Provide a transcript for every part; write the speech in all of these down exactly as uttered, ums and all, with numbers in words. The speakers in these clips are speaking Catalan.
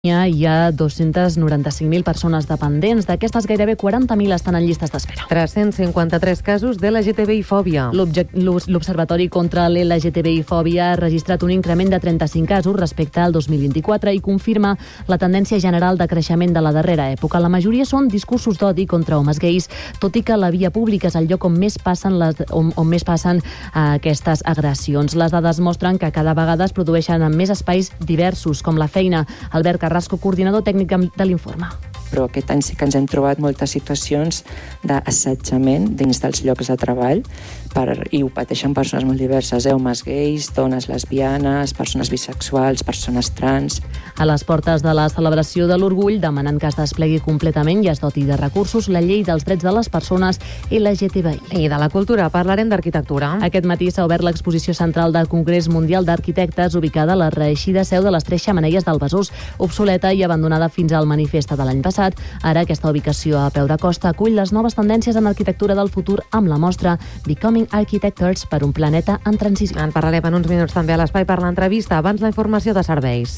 Hi ha dos-cents noranta-cinc mil persones dependents. D'aquestes, gairebé quaranta mil estan en llistes d'espera. tres-cents cinquanta-tres casos d'L G T B I-fòbia. L'Observatori contra l'L G T B I-fòbia ha registrat un increment de trenta-cinc casos respecte al dos mil vint-i-quatre i confirma la tendència general de creixement de la darrera època. La majoria són discursos d'odi contra homes gais, tot i que la via pública és el lloc on més passen, les, on, on més passen uh, aquestes agressions. Les dades mostren que cada vegada es produeixen en més espais diversos, com la feina. Albert Carrasco, coordinador tècnic de l'informe. Però aquest any sí que ens hem trobat moltes situacions d'assetjament dins dels llocs de treball per, i ho pateixen persones molt diverses, eh? homes gais, dones lesbianes, persones bisexuals, persones trans. A les portes de la celebració de l'Orgull demanen que es desplegui completament i es doti de recursos la llei dels drets de les persones L G T B I. I de la cultura parlarem d'arquitectura. Aquest matí s'ha obert l'exposició central del Congrés Mundial d'Arquitectes, ubicada a la reeixida seu de les Tres Xemeneies del Besòs, obsoleta i abandonada fins al manifest de l'any passat. Ara aquesta ubicació a peu de costa acull les noves tendències en arquitectura del futur amb la mostra Becoming Architectures per un planeta en transició. En parlarem en uns minuts també a l'espai per l'entrevista. Abans la informació de serveis.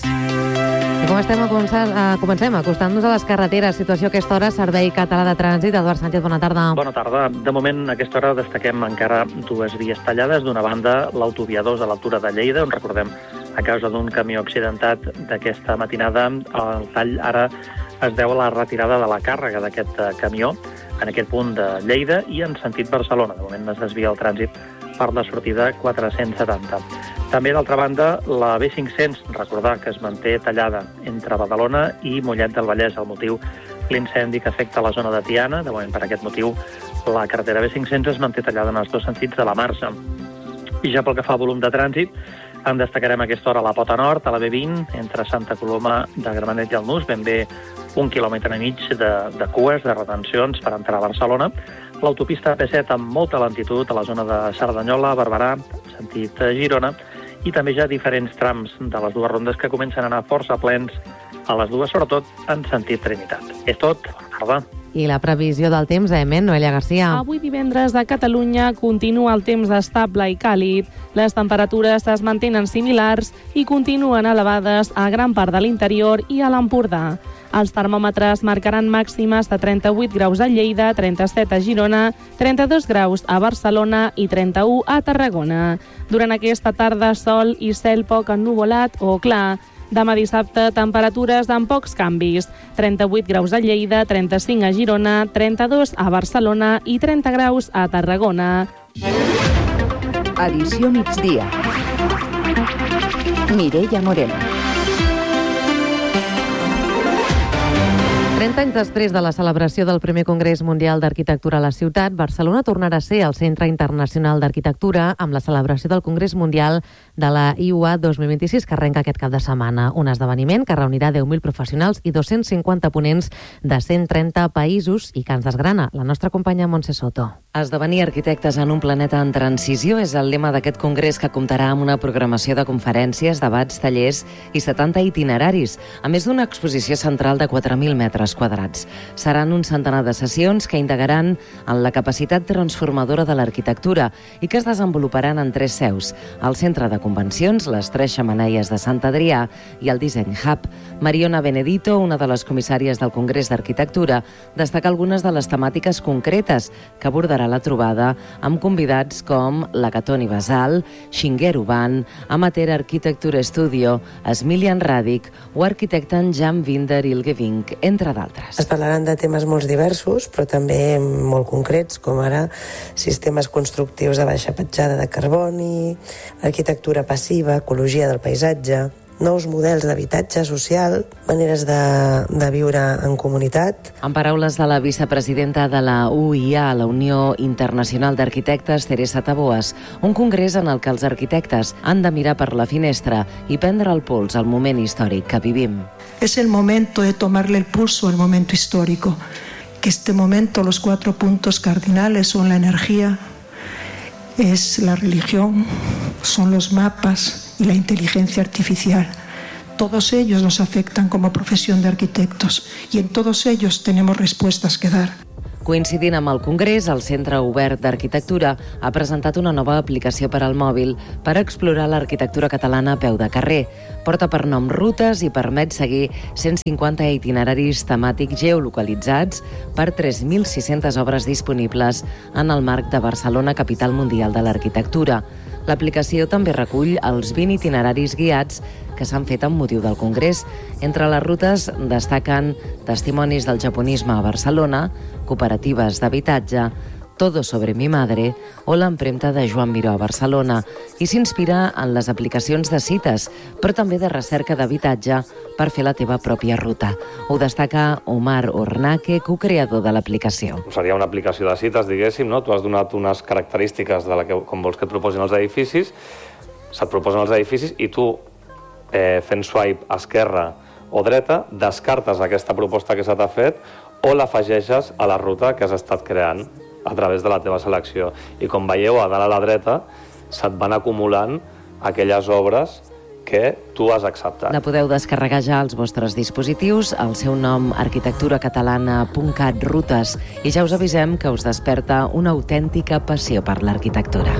I com estem a començar, a, comencem acostant-nos a les carreteres. Situació a aquesta hora, Servei Català de Trànsit. Eduard Sánchez, bona tarda. Bona tarda. De moment, a aquesta hora destaquem encara dues vies tallades. D'una banda, l'autovia dos a l'altura de Lleida, on recordem, a causa d'un camió accidentat d'aquesta matinada, el tall ara es deu a la retirada de la càrrega d'aquest camió en aquest punt de Lleida i en sentit Barcelona. De moment es desvia el trànsit per la sortida quatre-cents setanta. També, d'altra banda, la B cinc-cents, recordar que es manté tallada entre Badalona i Mollet del Vallès. El motiu, l'incendi que afecta la zona de Tiana. De moment, per aquest motiu, la carretera B cinc-cents es manté tallada en els dos sentits de la marxa. I ja pel que fa al volum de trànsit, en destacarem a aquesta hora la Pota Nord, a la B vint, entre Santa Coloma de Gramenet i el Nus, ben bé un quilòmetre i mig de, de cues, de retencions per entrar a Barcelona. L'autopista P set amb molta lentitud a la zona de Cerdanyola, Barberà, sentit Girona, i també ja diferents trams de les dues rondes que comencen a anar força plens a les dues, sobretot en sentit Trinitat. És tot. Bona tarda. I la previsió del temps, a Emen, Noelia Garcia. Avui divendres a Catalunya continua el temps estable i càlid. Les temperatures es mantenen similars i continuen elevades a gran part de l'interior i a l'Empordà. Els termòmetres marcaran màximes de trenta-vuit graus a Lleida, trenta-set a Girona, trenta-dos graus a Barcelona i trenta-u a Tarragona. Durant aquesta tarda, sol i cel poc ennuvolat o clar. Demà dissabte, temperatures amb pocs canvis. trenta-vuit graus a Lleida, trenta-cinc a Girona, trenta-dos a Barcelona i trenta graus a Tarragona. Edició migdia. Mireia Moreno. trenta anys després de la celebració del primer Congrés Mundial d'Arquitectura a la ciutat, Barcelona tornarà a ser el Centre Internacional d'Arquitectura amb la celebració del Congrés Mundial de la I U A dos mil vint-i-sis, que arrenca aquest cap de setmana. Un esdeveniment que reunirà deu mil professionals i dos-cents cinquanta ponents de cent trenta països i que ens desgrana la nostra companya Montse Soto. Esdevenir arquitectes en un planeta en transició és el lema d'aquest congrés, que comptarà amb una programació de conferències, debats, tallers i setanta itineraris, a més d'una exposició central de quatre mil metres quadrats. Seran un centenar de sessions que integraran en la capacitat transformadora de l'arquitectura i que es desenvoluparan en tres seus: el Centre de Convencions, les Tres Xemeneies de Sant Adrià i el Design Hub. Mariona Benedito, una de les comissàries del Congrés d'Arquitectura, destaca algunes de les temàtiques concretes que abordarà la trobada amb convidats com la Catoni Basal, Shigeru Ban, Amateur Architecture Studio, Smilian Radic o arquitecte Jan Vinder Ilgevink, entre d'altres. Es parlaran de temes molt diversos, però també molt concrets, com ara sistemes constructius de baixa petjada de carboni, arquitectura passiva, ecologia del paisatge, nous models d'habitatge social, maneres de, de viure en comunitat. En paraules de la vicepresidenta de la U I A, la Unió Internacional d'Arquitectes, Teresa Taboas, un congrés en el que els arquitectes han de mirar per la finestra i prendre el pols al moment històric que vivim. Es el momento de tomarle el pulso al momento histórico, que este momento los cuatro puntos cardinales son la energía, es la religión, son los mapas y la inteligencia artificial. Todos ellos nos afectan como profesión de arquitectos y en todos ellos tenemos respuestas que dar. Coincidint amb el Congrés, el Centre Obert d'Arquitectura ha presentat una nova aplicació per al mòbil per explorar l'arquitectura catalana a peu de carrer. Porta per nom Rutes i permet seguir cent cinquanta itineraris temàtics geolocalitzats per tres mil sis-centes obres disponibles en el marc de Barcelona, capital mundial de l'arquitectura. L'aplicació també recull els vint itineraris guiats que s'han fet amb motiu del Congrés. Entre les rutes destaquen testimonis del japonisme a Barcelona, cooperatives d'habitatge, Todo sobre mi madre o l'empremta de Joan Miró a Barcelona, i s'inspira en les aplicacions de cites, però també de recerca d'habitatge per fer la teva pròpia ruta. Ho destaca Omar Ornaque, co-creador de l'aplicació. Seria una aplicació de cites, diguéssim, no? Tu has donat unes característiques de la que, com vols que et proposin els edificis, se't proposen els edificis i tu, eh, fent swipe esquerra o dreta, descartes aquesta proposta que se t'ha fet o l'afegeixes a la ruta que has estat creant a través de la teva selecció. I com veieu, a dalt a la dreta se't van acumulant aquelles obres que tu has acceptat. La podeu descarregar ja als vostres dispositius, el seu nom arquitecturacatalana punt cat Rutes, i ja us avisem que us desperta una autèntica passió per l'arquitectura.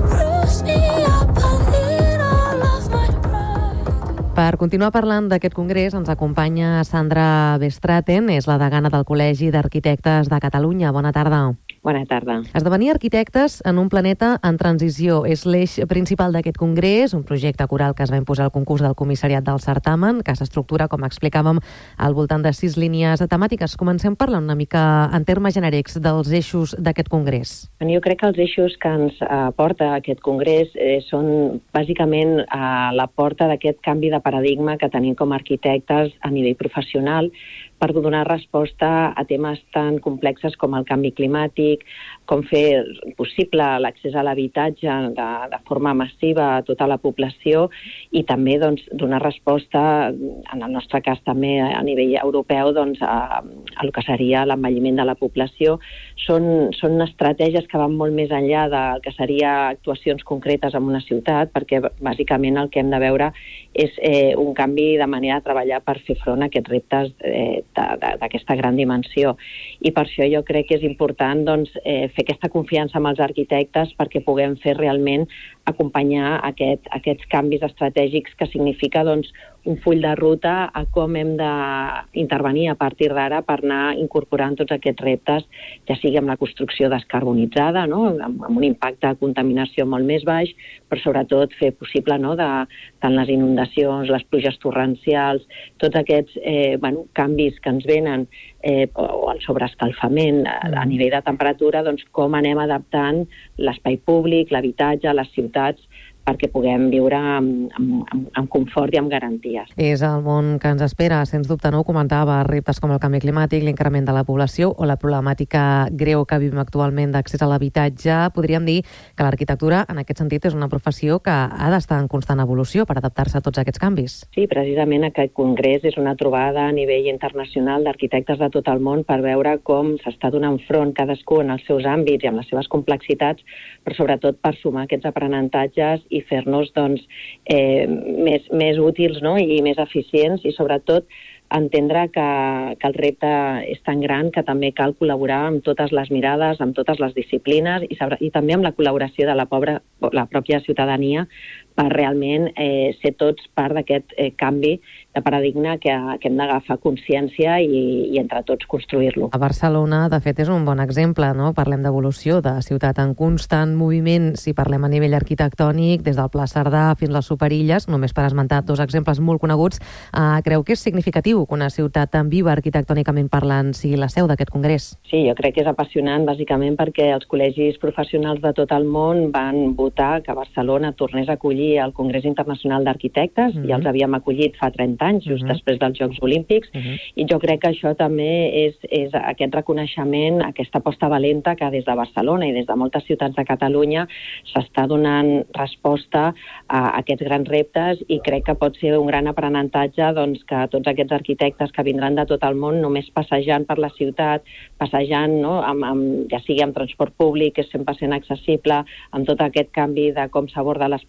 Per continuar parlant d'aquest congrés ens acompanya Sandra Bestraten, és la degana del Col·legi d'Arquitectes de Catalunya. Bona tarda. Bona tarda. Esdevenir arquitectes en un planeta en transició és l'eix principal d'aquest congrés, un projecte coral que es va imposar al concurs del comissariat del certamen, que s'estructura, com explicàvem, al voltant de sis línies temàtiques. Comencem parlant una mica en termes genèrics dels eixos d'aquest congrés. Jo crec que els eixos que ens aporta aquest congrés eh, són bàsicament a la porta d'aquest canvi de paradigma que tenim com a arquitectes a nivell professional per donar resposta a temes tan complexes com el canvi climàtic, com fer possible l'accés a l'habitatge de, de forma massiva a tota la població i també doncs, donar resposta, en el nostre cas també a nivell europeu, doncs, a, a el que seria l'envelliment de la població. Són, són estratègies que van molt més enllà del que seria actuacions concretes en una ciutat, perquè bàsicament el que hem de veure és eh, un canvi de manera de treballar per fer front a aquests reptes eh, d'aquesta gran dimensió. I per això jo crec que és important doncs, eh, fer aquesta confiança amb els arquitectes perquè puguem fer realment acompanyar aquest, aquests canvis estratègics que significa doncs, un full de ruta a com hem d'intervenir a partir d'ara per anar incorporant tots aquests reptes, ja sigui amb la construcció descarbonitzada, no? amb, amb un impacte de contaminació molt més baix, però sobretot fer possible no? de, tant les inundacions, les pluges torrencials, tots aquests eh, bueno, canvis que ens venen eh, o el sobreescalfament a, a nivell de temperatura, doncs com anem adaptant l'espai públic, l'habitatge, les ciutats, perquè puguem viure amb, amb, amb confort i amb garanties. És el món que ens espera, sens dubte, no? Ho comentava, reptes com el canvi climàtic, l'increment de la població o la problemàtica greu que vivim actualment d'accés a l'habitatge. Podríem dir que l'arquitectura, en aquest sentit, és una professió que ha d'estar en constant evolució per adaptar-se a tots aquests canvis. Sí, precisament aquest congrés és una trobada a nivell internacional d'arquitectes de tot el món per veure com s'està donant front cadascú en els seus àmbits i amb les seves complexitats, però sobretot per sumar aquests aprenentatges i fer-nos doncs, eh, més, més útils no? i més eficients i sobretot entendre que, que el repte és tan gran que també cal col·laborar amb totes les mirades, amb totes les disciplines i, i també amb la col·laboració de la, pobra, la pròpia ciutadania per realment eh, ser tots part d'aquest eh, canvi de paradigma que, que hem d'agafar consciència i, i entre tots construir-lo. A Barcelona, de fet, és un bon exemple, no? Parlem d'evolució, de ciutat en constant moviment, si parlem a nivell arquitectònic, des del Pla Cerdà fins les Superilles, només per esmentar dos exemples molt coneguts. Eh, creu que és significatiu que una ciutat tan viva arquitectònicament parlant sigui la seu d'aquest congrés? Sí, jo crec que és apassionant, bàsicament perquè els col·legis professionals de tot el món van votar que Barcelona tornés a acollir al Congrés Internacional d'Arquitectes, mm-hmm. ja els havíem acollit fa trenta anys, just mm-hmm. després dels Jocs Olímpics, mm-hmm. i jo crec que això també és, és aquest reconeixement, aquesta aposta valenta que des de Barcelona i des de moltes ciutats de Catalunya s'està donant resposta a aquests grans reptes i crec que pot ser un gran aprenentatge doncs, que tots aquests arquitectes que vindran de tot el món només passejant per la ciutat, passejant no? amb, amb, ja sigui amb transport públic, que és cent per cent accessible, amb tot aquest canvi de com s'aborda l'espai públic,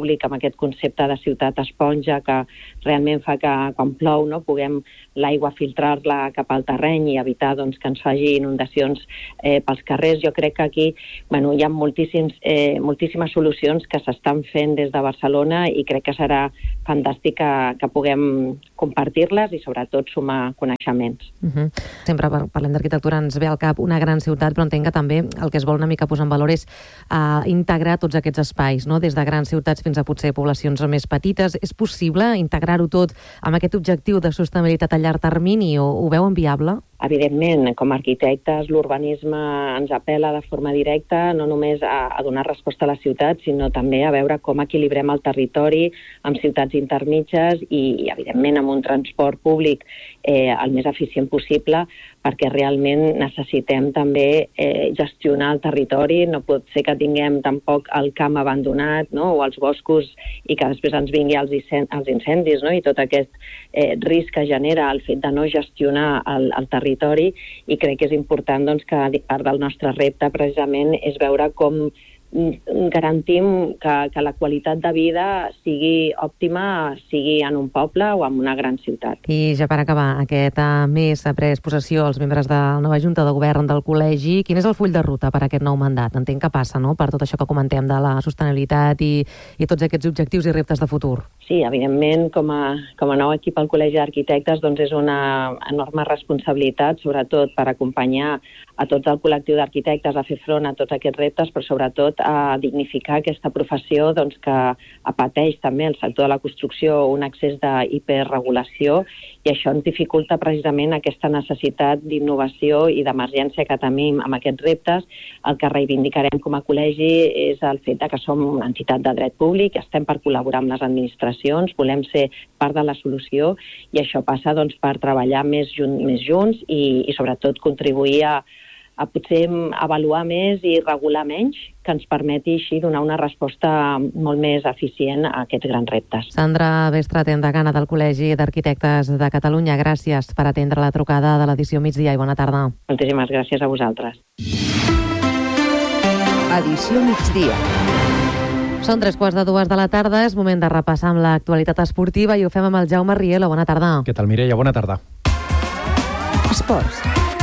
públic amb aquest concepte de ciutat esponja que realment fa que quan plou no, puguem l'aigua filtrar-la cap al terreny i evitar doncs, que ens faci inundacions eh, pels carrers. Jo crec que aquí bueno, hi ha moltíssims, eh, moltíssimes solucions que s'estan fent des de Barcelona i crec que serà fantàstic que, que puguem compartir-les i sobretot sumar coneixements. Uh-huh. Sempre parlem d'arquitectura, ens ve al cap una gran ciutat, però entenc que també el que es vol una mica posar en valor és uh, integrar tots aquests espais, no? Des de grans ciutats fins a potser poblacions més petites. És possible integrar-ho tot amb aquest objectiu de sostenibilitat a llarg termini o ho veuen viable? Evidentment, com a arquitectes, l'urbanisme ens apela de forma directa no només a, a donar resposta a la ciutat, sinó també a veure com equilibrem el territori amb ciutats intermitges i, i evidentment, amb un transport públic eh, el més eficient possible, perquè realment necessitem també eh, gestionar el territori. No pot ser que tinguem tampoc el camp abandonat, no? O els boscos i que després ens vingui els, els incendis, no? I tot aquest eh, risc que genera el fet de no gestionar el, el territori territori i crec que és important doncs, que part del nostre repte precisament és veure com garantim que, que la qualitat de vida sigui òptima, sigui en un poble o en una gran ciutat. I ja per acabar, aquest mes ha pres possessió els membres de la nova Junta de Govern del Col·legi. Quin és el full de ruta per a aquest nou mandat? Entenc que passa, no?, per tot això que comentem de la sostenibilitat i, i tots aquests objectius i reptes de futur. Sí, evidentment, com a, com a nou equip al Col·legi d'Arquitectes doncs és una enorme responsabilitat, sobretot per acompanyar a tot el col·lectiu d'arquitectes a fer front a tots aquests reptes, però sobretot a dignificar aquesta professió doncs, que pateix també el sector de la construcció un excés d'hiperregulació i això ens dificulta precisament aquesta necessitat d'innovació i d'emergència que tenim amb aquests reptes. El que reivindicarem com a col·legi és el fet que som una entitat de dret públic, estem per col·laborar amb les administracions, volem ser part de la solució i això passa doncs, per treballar més, jun més junts i, i sobretot contribuir a a potser avaluar més i regular menys, que ens permeti així donar una resposta molt més eficient a aquests grans reptes. Sandra Vestre, degana del Col·legi d'Arquitectes de Catalunya, gràcies per atendre la trucada de l'edició Migdia i bona tarda. Moltíssimes gràcies a vosaltres. Edició Migdia. Són tres quarts de dues de la tarda, és moment de repassar amb l'actualitat esportiva i ho fem amb el Jaume Rielo. Bona tarda. Què tal, Mireia? Bona tarda. Esports.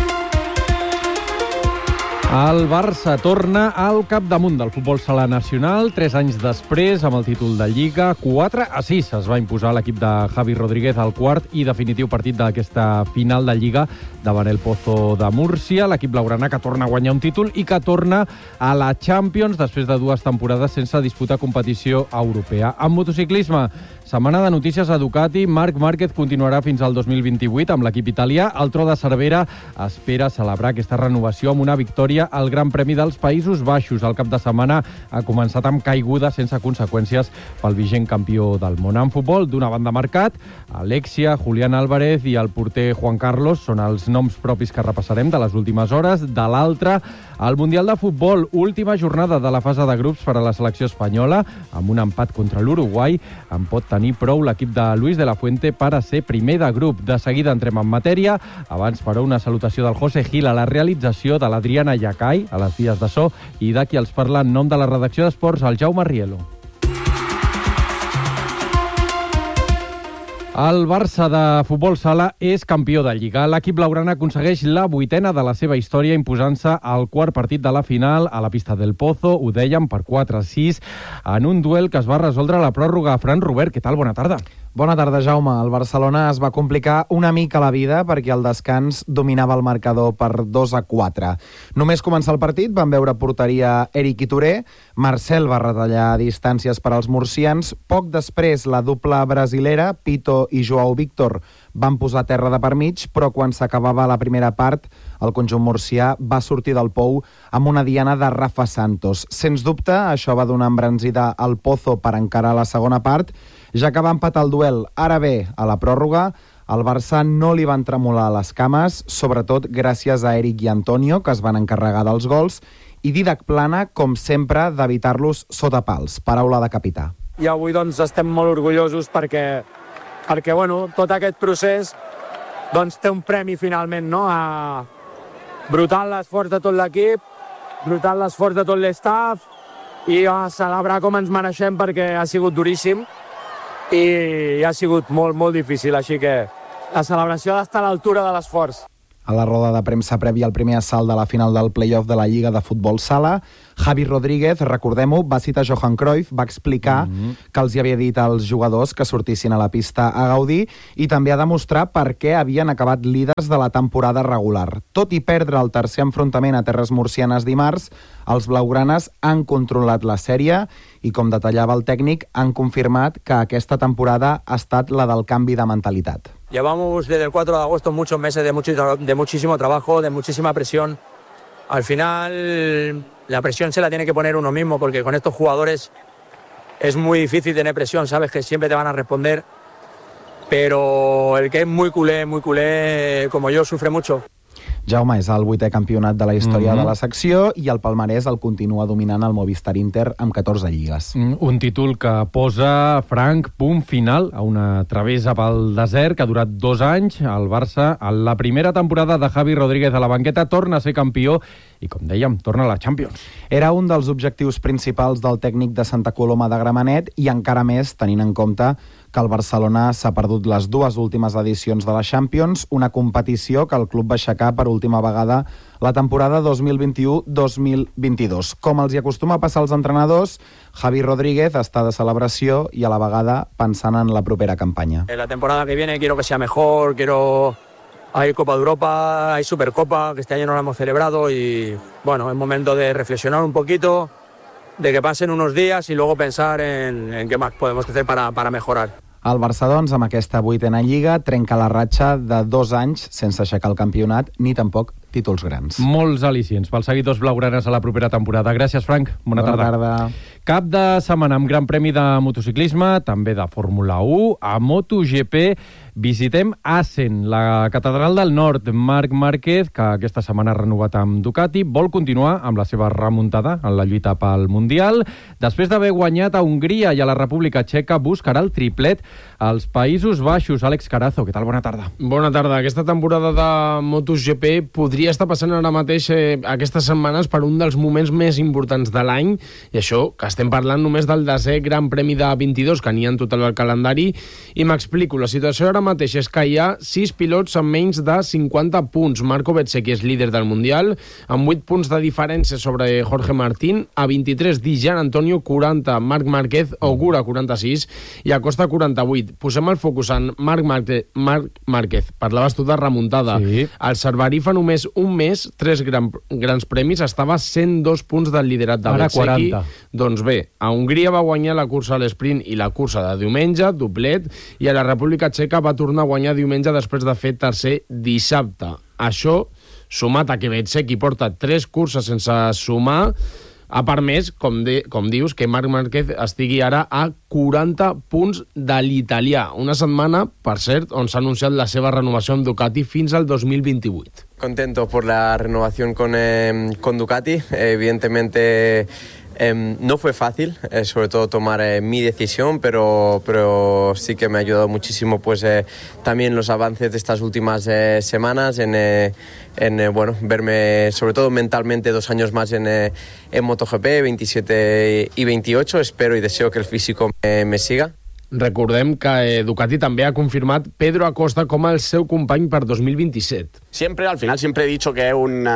El Barça torna al capdamunt del futbol sala nacional tres anys després amb el títol de Lliga. quatre a sis es va imposar l'equip de Javi Rodríguez al quart i definitiu partit d'aquesta final de Lliga davant el Pozo de Múrcia. L'equip blaugrana que torna a guanyar un títol i que torna a la Champions després de dues temporades sense disputar competició europea. En motociclisme, setmana de notícies a Ducati. Marc Márquez continuarà fins al dos mil vint-i-vuit amb l'equip italià. El Tro de Cervera espera celebrar aquesta renovació amb una victòria al Gran Premi dels Països Baixos. El cap de setmana ha començat amb caiguda sense conseqüències pel vigent campió del món. En futbol, d'una banda marcat, Alexia, Julián Álvarez i el porter Juan Carlos són els noms propis que repassarem de les últimes hores. De l'altra, el Mundial de Futbol, última jornada de la fase de grups per a la selecció espanyola, amb un empat contra l'Uruguai, en pot tenir prou l'equip de Luis de la Fuente per a ser primer de grup. De seguida entrem en matèria. Abans, però, una salutació del José Gil a la realització, de l'Adriana Yacay a les vies de so i de qui els parla en nom de la redacció d'Esports, el Jaume Rielo. El Barça de futbol sala és campió de Lliga. L'equip blaugrana aconsegueix la vuitena de la seva història imposant-se al quart partit de la final a la pista del Pozo, ho dèiem, per quatre a sis, en un duel que es va resoldre a la pròrroga. Fran Robert, què tal? Bona tarda. Bona tarda, Jaume. El Barcelona es va complicar una mica la vida perquè al descans dominava el marcador per dos a quatre. Només començar el partit van veure porteria Eric i Touré, Marcel va retallar distàncies per als murcians, poc després la dupla brasilera, Pito i Joao Víctor, van posar terra de per mig, però quan s'acabava la primera part, el conjunt murcià va sortir del pou amb una diana de Rafa Santos. Sens dubte, això va donar embranzida al Pozo per encarar la segona part, ja que va empatar el duel. Ara bé, a la pròrroga, al Barça no li van tremolar les cames, sobretot gràcies a Eric i Antonio, que es van encarregar dels gols, i Didac Plana, com sempre, d'evitar-los sota pals. Paraula de capità. I avui doncs, estem molt orgullosos perquè, perquè bueno, tot aquest procés doncs, té un premi finalment, no? A brutal l'esforç de tot l'equip, brutal l'esforç de tot l'estaff, i a celebrar com ens mereixem perquè ha sigut duríssim i ha sigut molt, molt difícil, així que la celebració ha d'estar a l'altura de l'esforç. A la roda de premsa prèvia al primer assalt de la final del play-off de la Lliga de Futbol Sala, Javi Rodríguez, recordem-ho, va citar Johan Cruyff, va explicar mm-hmm. que els hi havia dit als jugadors que sortissin a la pista a gaudir i també a demostrar per què havien acabat líders de la temporada regular. Tot i perdre el tercer enfrontament a terres murcianes dimarts, els blaugranes han controlat la sèrie i, com detallava el tècnic, han confirmat que aquesta temporada ha estat la del canvi de mentalitat. Llevamos desde el cuatro de agosto muchos meses de, mucho, de muchísimo trabajo, de muchísima presión. Al final la presión se la tiene que poner uno mismo porque con estos jugadores es muy difícil tener presión, sabes que siempre te van a responder, pero el que es muy culé, muy culé como yo sufre mucho. Jaume és el vuitè campionat de la història mm-hmm. de la secció i el palmarès el continua dominant el Movistar Inter amb catorze lligues. Mm, un títol que posa, Frank, punt final a una travessa pel desert que ha durat dos anys. El Barça, a la primera temporada de Javi Rodríguez a la banqueta, torna a ser campió i, com dèiem, torna a la Champions. Era un dels objectius principals del tècnic de Santa Coloma de Gramenet i encara més tenint en compte que el Barcelona s'ha perdut les dues últimes edicions de la Champions, una competició que el club va aixecar per última vegada la temporada dos mil vint-i-u dos mil vint-i-dos. Com els hi acostuma a passar als entrenadors, Javi Rodríguez està de celebració i a la vegada pensant en la propera campanya. En la temporada que viene quiero que sea mejor, quiero... Hay Copa de Europa, hay Supercopa, que este año no la hemos celebrado y, bueno, es momento de reflexionar un poquito, de que pasen unos días y luego pensar en, en qué más podemos hacer para, para mejorar. El Barça, doncs, amb aquesta vuitena lliga, trenca la ratxa de dos anys sense aixecar el campionat, ni tampoc títols grans. Molts al·licients pels seguidors blaugranes a la propera temporada. Gràcies, Frank. Bona, Bona tarda. tarda. Cap de setmana amb Gran Premi de motociclisme, també de Fórmula u, a MotoGP visitem Assen, la catedral del nord. Marc Márquez, que aquesta setmana ha renovat amb Ducati, vol continuar amb la seva remuntada en la lluita pel Mundial. Després d'haver guanyat a Hongria i a la República Txeca, buscarà el triplet als Països Baixos. Àlex Carazo, què tal? Bona tarda. Bona tarda. Aquesta temporada de MotoGP podria estar passant ara mateix eh, aquestes setmanes per un dels moments més importants de l'any, i això que estem parlant només del desè Gran Premi de vint-i-dos que n'hi ha en total al calendari, i m'explico. La situació ara mateix és que hi ha sis pilots amb menys de cinquanta punts. Marco Bezzecchi és líder del Mundial, amb vuit punts de diferència sobre Jorge Martín, a vint-i-tres Di Gian Antonio, quaranta Marc Márquez, Ogura quaranta-sis i Acosta quaranta-vuit. Posem el focus en Marc Márquez. Marc Márquez. Parlaves tu de remuntada. Sí. El Cerverí fa només un mes, tres gran, grans premis, estava a cent dos punts del liderat de Ara Bezzecchi. quaranta. Doncs bé, a Hongria va guanyar la cursa a l'esprint i la cursa de diumenge, doblet, i a la República Txeca va tornar a guanyar diumenge després de fer tercer dissabte. Això, sumat a que Bezzecchi porta tres curses sense sumar, ha permès, com, de, com dius, que Marc Márquez estigui ara a quaranta punts de l'italià. Una setmana, per cert, on s'ha anunciat la seva renovació amb Ducati fins al dos mil vint-i-vuit. Contento por la renovación con, eh, con Ducati. Eh, evidentemente eh, no fue fácil, eh, sobre todo tomar eh, mi decisión, pero, pero sí que me ha ayudado muchísimo pues eh, también los avances de estas últimas eh, semanas en, eh, en eh, bueno, verme sobre todo mentalmente dos años más en, eh, en MotoGP, veintisiete y veintiocho. Espero y deseo que el físico me, me siga. Recordem que eh, Ducati també ha confirmat Pedro Acosta com el seu company per dos mil vint-i-set. Siempre, al final, siempre he dicho que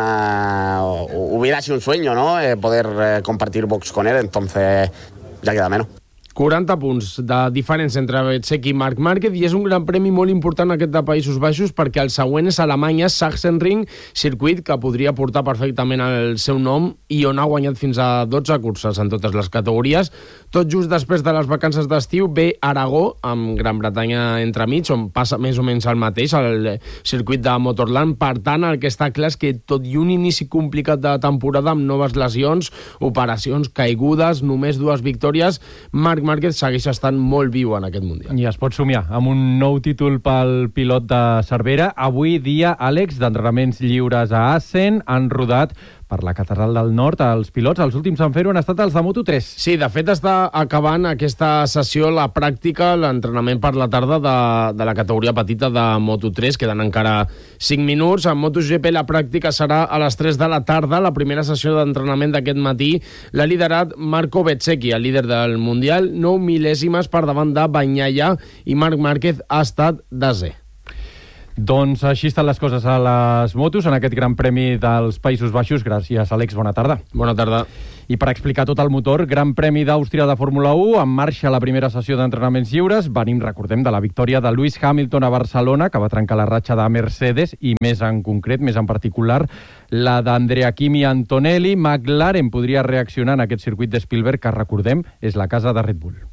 una, hubiera sido un sueño, ¿no? Eh, poder eh, compartir box con él, entonces ya queda menos. quaranta punts de diferència entre Bezzecchi i Marc Márquez, i és un gran premi molt important aquest de Països Baixos perquè el següent és Alemanya, Sachsenring, circuit que podria portar perfectament el seu nom i on ha guanyat fins a dotze curses en totes les categories. Tot just després de les vacances d'estiu ve Aragó, amb Gran Bretanya entremig, on passa més o menys el mateix, el circuit de Motorland. Per tant, el que està clar és que tot i un inici complicat de temporada amb noves lesions, operacions, caigudes, només dues victòries, Marc Márquez segueix estant molt viu en aquest Mundial. I es pot somiar amb un nou títol pel pilot de Cervera. Avui dia, Àlex, d'entrenaments lliures a Assen, han rodat per la Catedral del Nord. Els pilots, els últims en fer-ho, han estat els de Moto tres. Sí, de fet està acabant aquesta sessió, la pràctica, l'entrenament per la tarda de, de la categoria petita de Moto tres. Queden encara cinc minuts. En MotoGP la pràctica serà a les tres de la tarda. La primera sessió d'entrenament d'aquest matí l'ha liderat Marco Bezzecchi, el líder del Mundial, nou mil·lèsimes per davant de Bagnaia, i Marc Márquez ha estat desè. Doncs així estan les coses a les motos en aquest Gran Premi dels Països Baixos. Gràcies, Àlex. Bona tarda. Bona tarda. I per explicar tot el motor, Gran Premi d'Àustria de Fórmula u, en marxa la primera sessió d'entrenaments lliures. Venim, recordem, de la victòria de Lewis Hamilton a Barcelona, que va trencar la ratxa de Mercedes, i més en concret, més en particular, la d'Andrea Kimi Antonelli. McLaren podria reaccionar en aquest circuit de Spielberg, que, recordem, és la casa de Red Bull.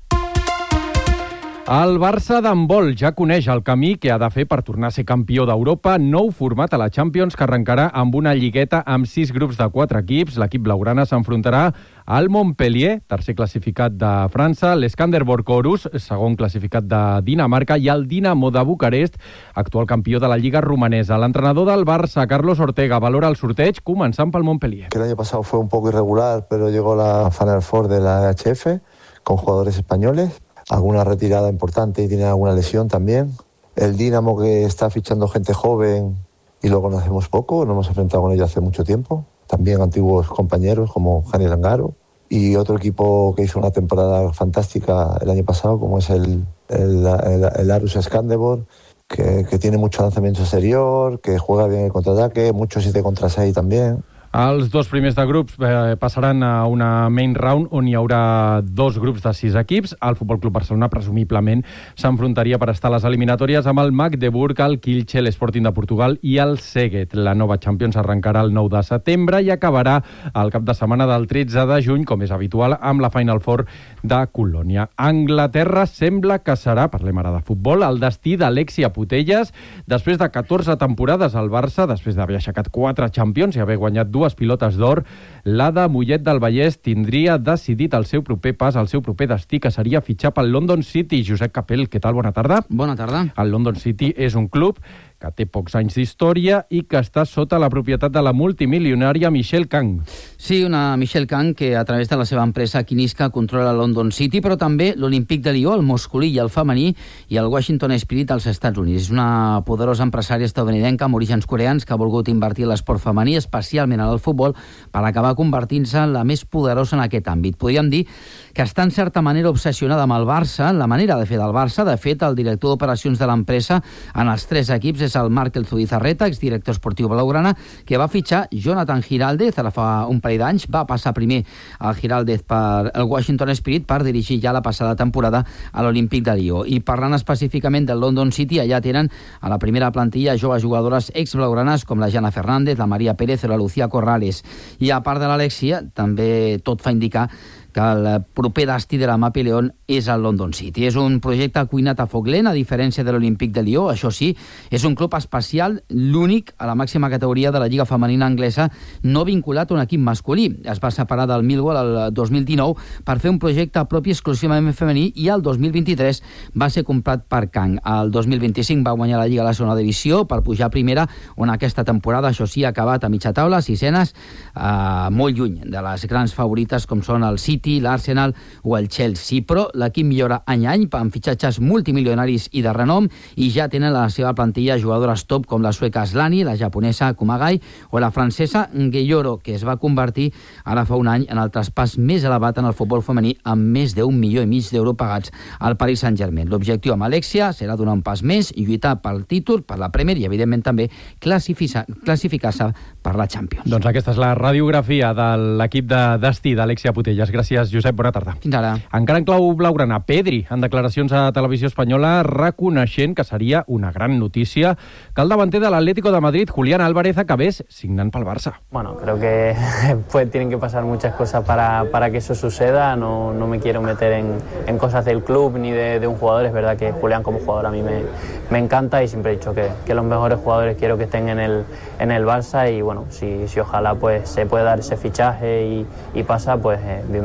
El Barça d'handbol ja coneix el camí que ha de fer per tornar a ser campió d'Europa. Nou format a la Champions, que arrencarà amb una lligueta amb sis grups de quatre equips. L'equip blaugrana s'enfrontarà al Montpellier, tercer classificat de França, l'Skanderborg Aarhus, segon classificat de Dinamarca, i el Dinamo de Bucarest, actual campió de la Lliga romanesa. L'entrenador del Barça, Carlos Ortega, valora el sorteig, començant pel Montpellier. Que el año pasado fue un poco irregular, pero llegó la Final Four de la E H F con jugadores españoles. Alguna retirada importante y tiene alguna lesión también. El Dinamo, que está fichando gente joven y lo conocemos poco, no hemos enfrentado con ellos hace mucho tiempo. También antiguos compañeros como Jani Langaro. Y otro equipo que hizo una temporada fantástica el año pasado, como es el, el, el, el Aarhus Skanderborg, que, que tiene mucho lanzamiento exterior, que juega bien el contraataque, mucho siete contra seis también. Els dos primers de grups eh, passaran a una main round on hi haurà dos grups de sis equips. El Futbol Club Barcelona, presumiblement, s'enfrontaria per estar a les eliminatòries amb el Magdeburg, el Kielce, l'Sporting de Portugal i el Szeged. La nova Champions arrencarà el nou de setembre i acabarà el cap de setmana del tretze de juny, com és habitual, amb la Final Four de Colònia. Anglaterra sembla que serà, parlem ara de futbol, el destí d'Alexia Putellas. Després de catorze temporades al Barça, després d'haver aixecat quatre Champions i haver guanyat dues pilotes d'or, l'Ada Mollet del Vallès tindria decidit el seu proper pas, el seu proper destí, que seria fitxar pel London City. Josep Capell, què tal? Bona tarda. Bona tarda. El London City és un club que té pocs anys d'història i que està sota la propietat de la multimilionària Michelle Kang. Sí, una Michelle Kang que a través de la seva empresa Kineska controla London City, però també l'Olímpic de Lió, el masculí i el femení, i el Washington Spirit als Estats Units. És una poderosa empresària estadounidenca amb orígens coreans que ha volgut invertir en l'esport femení, especialment en el futbol, per acabar convertint-se en la més poderosa en aquest àmbit. Podríem dir que està en certa manera obsessionada amb el Barça, la manera de fer del Barça. De fet, el director d'operacions de l'empresa en els tres equips és el Marc El Zubizarreta, exdirector esportiu blaugrana, que va fitxar Jonathan Giraldez ara fa un parell d'anys. Va passar primer el Giraldez per el Washington Spirit per dirigir ja la passada temporada a l'Olímpic de Lió. I parlant específicament del London City, allà tenen a la primera plantilla joves jugadores ex-blaugranes com la Jana Fernández, la Maria Pérez o la Lucía Corrales. I a part de l'Alexia, també tot fa indicar que el proper destí de la Mapi León és el London City. És un projecte cuinat a foc lent, a diferència de l'Olímpic de Lió. Això sí, és un club especial, l'únic a la màxima categoria de la Lliga Femenina Anglesa, no vinculat a un equip masculí. Es va separar del Millwall el dos mil dinou per fer un projecte propi exclusivament femení i el dos mil vint-i-tres va ser comprat per Kang. El dos mil vint-i-cinc va guanyar la Lliga a la segona divisió per pujar a primera, on aquesta temporada, això sí, ha acabat a mitja taula, sisenes, eh, molt lluny de les grans favorites com són el City, l'Arsenal o el Chelsea, però l'equip millora any a any amb fitxatges multimilionaris i de renom, i ja tenen a la seva plantilla jugadores top com la sueca Slani, la japonesa Kumagai o la francesa Ngeyoro, que es va convertir ara fa un any en el traspàs més elevat en el futbol femení, amb més d'un milió i mig d'euros pagats al Paris Saint-Germain. L'objectiu amb Alexia serà donar un pas més i lluitar pel títol, per la Premier i, evidentment, també classificar-se per la Champions. Doncs aquesta és la radiografia de l'equip de destí d'Alexia Putellas. Gràcies, Josep, bona tarda. Fins ara. Encara en clau blaugrana, Pedri, en declaracions a Televisió Espanyola, reconeixent que seria una gran notícia que el davanter de l'Atlético de Madrid, Julián Álvarez, acabés signant pel Barça. Bueno, creo que pues, tienen que pasar muchas cosas para, para que eso suceda. No, no me quiero meter en, en cosas del club ni de, de un jugador. Es verdad que Julián como jugador a mí me, me encanta y siempre he dicho que, que los mejores jugadores quiero que estén en el, en el Barça y bueno, si, si ojalá pues se puede dar ese fichaje y, y pasa, pues eh, bienvenido.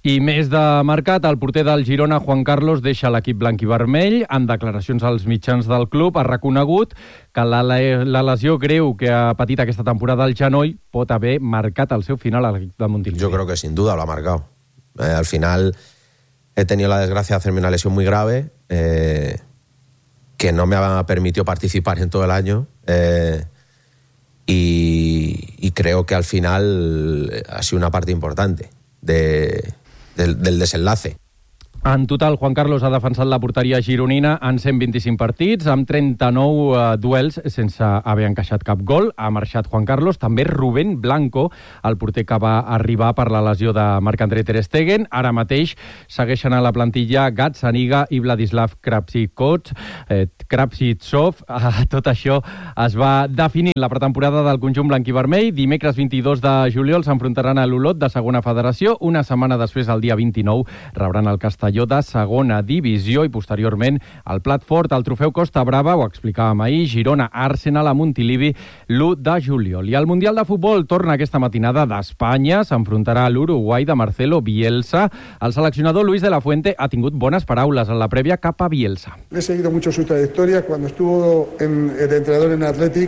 I més de mercat, el porter del Girona, Juan Carlos, deixa l'equip blanc i vermell. En declaracions als mitjans del club ha reconegut que la, la lesió greu que ha patit aquesta temporada al genoll pot haver marcat el seu final a l'equip de Montilivi. Yo creo que sin duda lo ha marcado. Eh, al final he tenido la desgracia de hacerme una lesión muy grave eh, que no me ha permitido participar en todo el año eh, y, y creo que al final ha sido una parte importante de... Del, del desenlace. En total, Juan Carlos ha defensat la porteria gironina en cent vint-i-cinc partits, amb trenta-nou uh, duels sense haver encaixat cap gol. Ha marxat Juan Carlos, també Rubén Blanco, el porter que va arribar per la lesió de Marc-André ter Stegen. Ara mateix segueixen a la plantilla Gazzaniga i Vladislav Kravtsov. Eh, Kravtsov. Eh, tot això es va definir la pretemporada del conjunt blanc i vermell. Dimecres vint-i-dos de juliol s'enfrontaran a l'Olot de segona federació. Una setmana després, el dia vint-i-nou, rebran el Castelló de segona divisió i posteriorment el plat fort, el trofeu Costa Brava, ho explicàvem ahir, Girona, Arsenal a Montilivi l'u de juliol. I el Mundial de Futbol torna aquesta matinada d'Espanya, s'enfrontarà a l'Uruguai de Marcelo Bielsa. El seleccionador Luis de la Fuente ha tingut bones paraules en la prèvia cap a Bielsa. He seguido mucho su trayectoria. Cuando estuvo en, de entrenador en Athletic,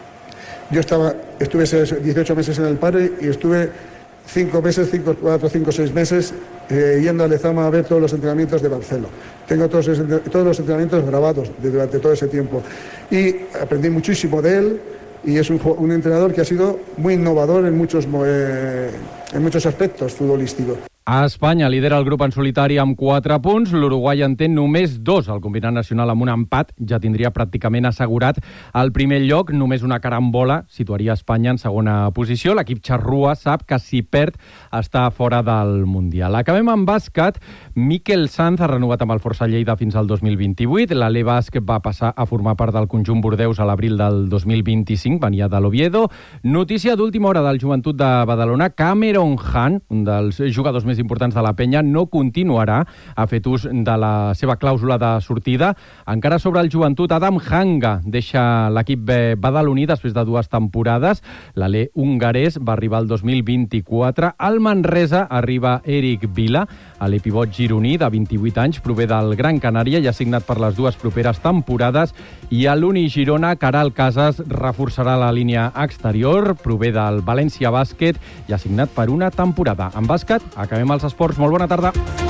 yo estaba, estuve dieciocho meses en el Padre y estuve cinco meses, cinco, cuatro, cinco, seis meses eh, yendo a Lezama a ver todos los entrenamientos de Barcelona. Tengo todos, todos los entrenamientos grabados de, durante todo ese tiempo y aprendí muchísimo de él y es un, un entrenador que ha sido muy innovador en muchos, eh, en muchos aspectos futbolísticos. A Espanya lidera el grup en solitari amb quatre punts, l'Uruguai en té només dos. El combinat nacional amb un empat ja tindria pràcticament assegurat el primer lloc. Només una carambola situaria Espanya en segona posició. L'equip xarrua sap que si perd està fora del Mundial. Acabem amb bàsquet. Miquel Sanz ha renovat amb el Força Lleida fins al dos mil vint-i-vuit. L'Ale Bàsquet va passar a formar part del conjunt Bordeus a l'abril del dos mil vint-i-cinc. Venia de l'Oviedo. Notícia d'última hora del Joventut de Badalona. Cameron Han, un dels jugadors més importants de la penya, no continuarà. Ha fet ús de la seva clàusula de sortida. Encara sobre el Joventut, Adam Hanga deixa l'equip badaloní després de dues temporades. L'alè hongarès va arribar el dos mil vint-i-quatre. Al Manresa arriba Eric Vila. L'alè pivot gironí, de vint-i-vuit anys, prové del Gran Canària i ha signat per les dues properes temporades. I a l'Uni Girona, Caral Casas reforçarà la línia exterior, prové del València Bàsquet i ha signat per una temporada. En bàsquet, acabem els esports. Molt bona tarda.